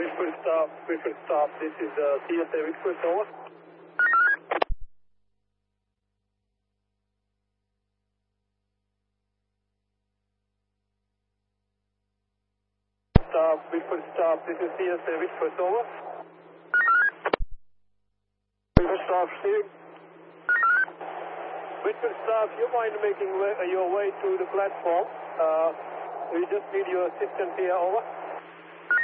Whitford staff, this is CSA Whitford, over. Whitford staff, this is CSA Whitford, over. Whitford staff, receiving. Whitford staff, you mind making your way to the platform? We just need your assistance here, over.